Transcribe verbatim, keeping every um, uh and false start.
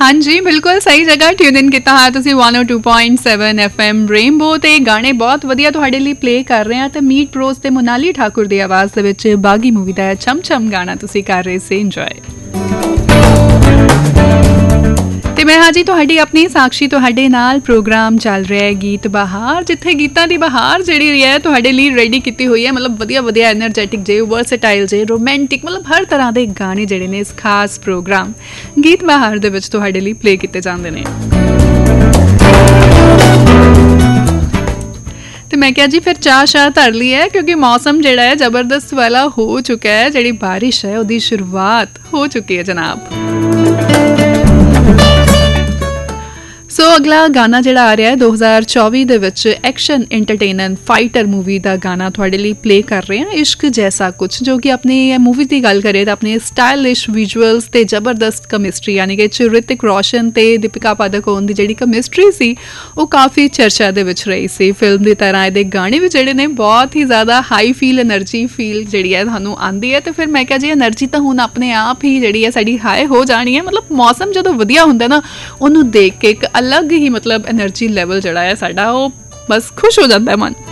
हाँ जी, बिल्कुल सही जगह ट्यून इन किया है तुसीं one O two point seven F M rainbow ते गाने बहुत वधिया तुहाडे लई प्ले कर रहे हैं। तो मीट प्रोस ते मोनाली ठाकुर दी आवाज़ दे विच बागी मूवी दा छम छम गाना तुसीं कर रहे से इंजॉय। ਤੇ ਮੈਂ ਹਾਂ ਜੀ ਤੁਹਾਡੀ ਆਪਣੀ ਸਾਕਸ਼ੀ, ਤੁਹਾਡੇ ਨਾਲ ਪ੍ਰੋਗਰਾਮ ਚੱਲ ਰਿਹਾ ਹੈ ਗੀਤ ਬਹਾਰ, ਜਿੱਥੇ ਗੀਤਾਂ ਦੀ ਬਹਾਰ ਜਿਹੜੀ ਹੈ ਤੁਹਾਡੇ ਲਈ ਰੈਡੀ ਕੀਤੀ ਹੋਈ ਹੈ। ਮਤਲਬ ਵਧੀਆ ਵਧੀਆ ਐਨਰਜੈਟਿਕ ਜੇ, ਵਰਸਟਾਈਲ ਜੇ, ਰੋਮਾਂਟਿਕ, ਮਤਲਬ ਹਰ ਤਰ੍ਹਾਂ ਦੇ ਗਾਣੇ ਜਿਹੜੇ ਨੇ ਇਸ ਖਾਸ ਪ੍ਰੋਗਰਾਮ ਗੀਤ ਬਹਾਰ ਦੇ ਵਿੱਚ ਤੁਹਾਡੇ ਲਈ ਪਲੇ ਕੀਤੇ ਜਾਂਦੇ ਨੇ। ਤੇ ਮੈਂ ਕਿਹਾ ਜੀ ਫਿਰ ਚਾਹ ਸ਼ਾਹ ਧਰ ਲਈ ਹੈ, ਕਿਉਂਕਿ ਮੌਸਮ ਜਿਹੜਾ ਹੈ ਜ਼ਬਰਦਸਤ ਵਾਲਾ ਹੋ ਚੁੱਕਾ ਹੈ। ਜਿਹੜੀ ਬਾਰਿਸ਼ ਹੈ ਉਹਦੀ ਸ਼ੁਰੂਆਤ ਹੋ ਚੁੱਕੀ ਹੈ ਜਨਾਬ। ਸੋ ਅਗਲਾ ਗਾਣਾ ਜਿਹੜਾ ਆ ਰਿਹਾ ਹੈ ਦੋ ਹਜ਼ਾਰ ਚੌਵੀ ਦੇ ਵਿੱਚ ਐਕਸ਼ਨ ਐਂਟਰਟੇਨਰ ਫਾਈਟਰ ਮੂਵੀ ਦਾ ਗਾਣਾ ਤੁਹਾਡੇ ਲਈ ਪਲੇ ਕਰ ਰਹੇ ਹਾਂ, ਇਸ਼ਕ ਜੈਸਾ ਕੁਛ, ਜੋ ਕਿ ਆਪਣੀ ਮੂਵੀ ਦੀ ਗੱਲ ਕਰੀਏ ਤਾਂ ਆਪਣੇ ਸਟਾਈਲਿਸ਼ ਵਿਜ਼ੂਅਲਸ ਤੇ ਜ਼ਬਰਦਸਤ ਕੈਮਿਸਟਰੀ, ਯਾਨੀ ਕਿ ਰਿਤਿਕ ਰੋਸ਼ਨ ਤੇ ਦੀਪਿਕਾ ਪਾਦੂਕੋਣ ਦੀ ਜਿਹੜੀ ਕੈਮਿਸਟਰੀ ਸੀ ਉਹ ਕਾਫੀ ਚਰਚਾ ਦੇ ਵਿੱਚ ਰਹੀ ਸੀ। ਫਿਲਮ ਦੀ ਤਰ੍ਹਾਂ ਇਹਦੇ ਗਾਣੇ ਵੀ ਜਿਹੜੇ ਨੇ ਬਹੁਤ ਹੀ ਜ਼ਿਆਦਾ ਹਾਈ ਫੀਲ, એનર્ਜੀ ਫੀਲ ਜਿਹੜੀ ਹੈ ਤੁਹਾਨੂੰ ਆਉਂਦੀ ਹੈ। ਤੇ ਫਿਰ ਮੈਂ ਕਿਹਾ ਜੀ એનર્ਜੀ ਤਾਂ ਹੁਣ ਆਪਣੇ ਆਪ ਹੀ ਜਿਹੜੀ ਹੈ ਸਾਡੀ ਹਾਈ ਹੋ ਜਾਣੀ ਹੈ। ਮਤਲਬ ਮੌਸਮ ਜਦੋਂ ਵਧੀਆ ਹੁੰਦਾ ਨਾ, ਉਹਨੂੰ ਦੇਖ ਕੇ ਇੱਕ ਅਲੱਗ ਹੀ ਮਤਲਬ એનર્ਜੀ ਲੈਵਲ ਜਿਹੜਾ ਹੈ ਸਾਡਾ ਉਹ ਬਸ ਖੁਸ਼ ਹੋ ਜਾਂਦਾ ਹੈ ਮਨ।